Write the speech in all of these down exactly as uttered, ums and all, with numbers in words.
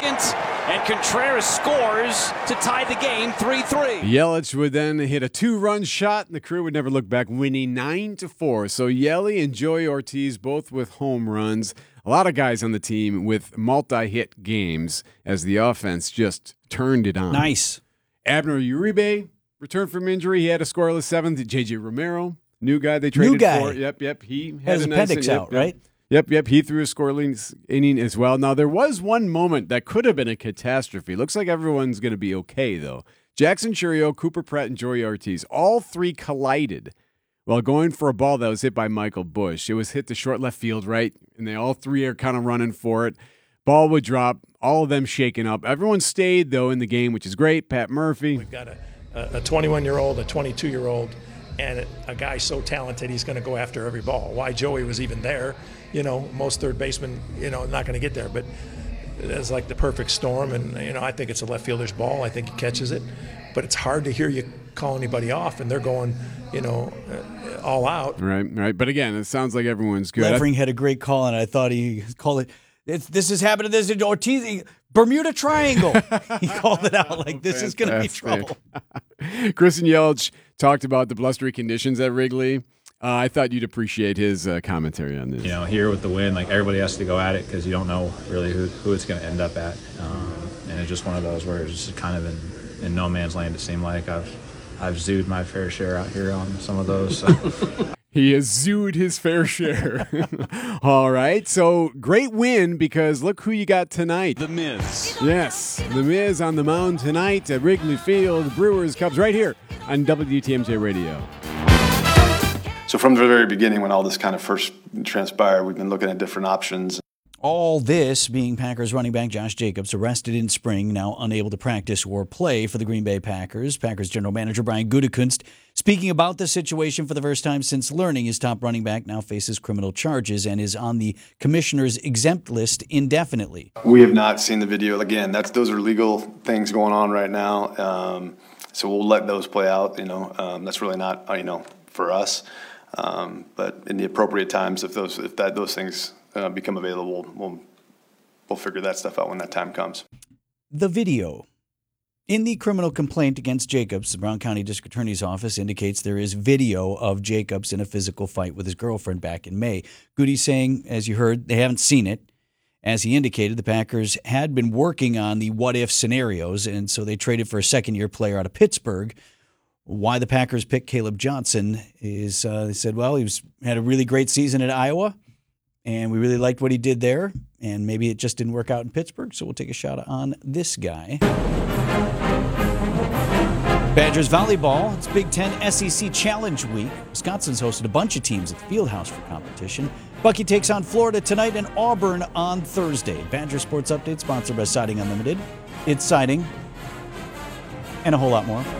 second, and Contreras scores to tie the game three three. Yelich would then hit a two-run shot, and the Crew would never look back, winning nine to four. So Yelly and Joey Ortiz both with home runs. A lot of guys on the team with multi-hit games as the offense just turned it on. Nice. Abner Uribe returned from injury. He had a scoreless seventh. J J Romero, new guy they traded new guy. for. Yep, yep. He had, had his a nice appendix yep, out, yep. right? Yep, yep. He threw a scoreless inning as well. Now, there was one moment that could have been a catastrophe. Looks like everyone's going to be okay, though. Jackson Chourio, Cooper Pratt, and Joey Ortiz, all three collided while going for a ball that was hit by Michael Busch. It was hit to short left field, right? And they all three are kind of running for it. Ball would drop, all of them shaken up. Everyone stayed, though, in the game, which is great. Pat Murphy. We've got a twenty-one-year-old, a twenty-two-year-old, and a guy so talented he's going to go after every ball. Why Joey was even there, you know, most third basemen, you know, not going to get there. But it's like the perfect storm, and, you know, I think it's a left fielder's ball. I think he catches it. But it's hard to hear you call anybody off, and they're going, you know, uh, all out. Right, right. But again, it sounds like everyone's good. Levering had a great call, and I thought he called it, it's, this is happening, this is Ortiz, Bermuda Triangle. He called it out like this is going to be trouble. Christian Yelich talked about the blustery conditions at Wrigley. Uh, I thought you'd appreciate his uh, commentary on this. You know, here with the win, like everybody has to go at it because you don't know really who, who it's going to end up at. Um, and it's just one of those where it's just kind of in, in no man's land, it seemed like. I've I've zooed my fair share out here on some of those. So. He has zooed his fair share. All right, so great win because look who you got tonight. The Miz. Yes, The Miz on the mound tonight at Wrigley Field. Brewers, Cubs right here on W T M J Radio. So from the very beginning, when all this kind of first transpired, we've been looking at different options. All this being Packers running back Josh Jacobs, arrested in spring, now unable to practice or play for the Green Bay Packers. Packers general manager Brian Gutekunst speaking about the situation for the first time since learning his top running back now faces criminal charges and is on the commissioner's exempt list indefinitely. We have not seen the video. Again, that's those are legal things going on right now. Um, so we'll let those play out. You know, um, that's really not, you know, for us. Um, but in the appropriate times, if those if that those things Uh, become available, we'll we'll figure that stuff out when that time comes. The video. In the criminal complaint against Jacobs, the Brown County District Attorney's Office indicates there is video of Jacobs in a physical fight with his girlfriend back in May. Goody's saying, as you heard, they haven't seen it. As he indicated, the Packers had been working on the what-if scenarios, and so they traded for a second-year player out of Pittsburgh. Why the Packers picked Caleb Johnson is uh, they said, well, he was had a really great season at Iowa. And we really liked what he did there, and maybe it just didn't work out in Pittsburgh, so we'll take a shot on this guy. Badgers volleyball, it's Big Ten S E C Challenge Week. Wisconsin's hosted a bunch of teams at the Fieldhouse for competition. Bucky takes on Florida tonight and Auburn on Thursday. Badger Sports Update sponsored by Siding Unlimited. It's siding and a whole lot more.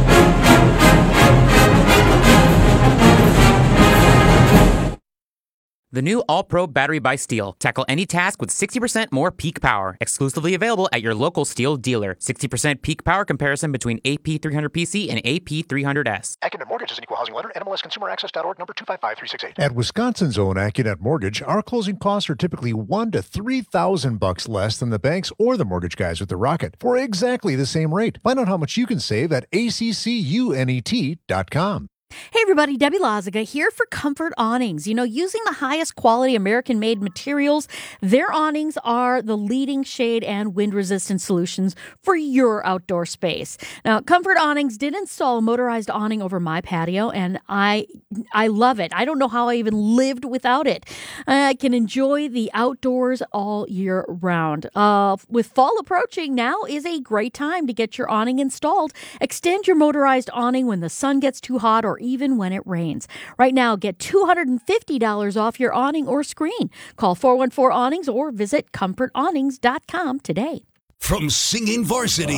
The new All-Pro battery by Steel. Tackle any task with sixty percent more peak power. Exclusively available at your local Steel dealer. sixty percent peak power comparison between A P three hundred P C and A P three hundred S. Accunet Mortgage is an equal housing lender. N M L S Consumer Access dot org, number two five five three six eight. At Wisconsin's own Accunet Mortgage, our closing costs are typically one to three thousand bucks less than the banks or the mortgage guys with the Rocket for exactly the same rate. Find out how much you can save at A C C U N E T dot com. Hey everybody, Debbie Loziga here for Comfort Awnings. You know, using the highest quality American-made materials, their awnings are the leading shade and wind-resistant solutions for your outdoor space. Now, Comfort Awnings did install a motorized awning over my patio, and I I love it. I don't know how I even lived without it. I can enjoy the outdoors all year round. Uh, with fall approaching, now is a great time to get your awning installed. Extend your motorized awning when the sun gets too hot or even when it rains. Right now, get two hundred fifty dollars off your awning or screen. Call four one four awnings or visit comfort awnings dot com today. From singing varsity,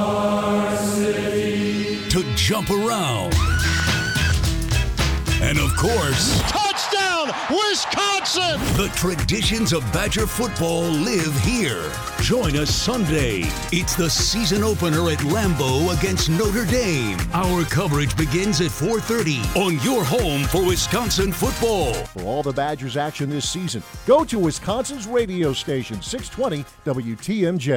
varsity to jump around, and of course, touchdown, Wisconsin! The traditions of Badger football live here. Join us Sunday. It's the season opener at Lambeau against Notre Dame. Our coverage begins at four thirty on your home for Wisconsin football. For all the Badgers action this season, go to Wisconsin's radio station, six twenty W T M J.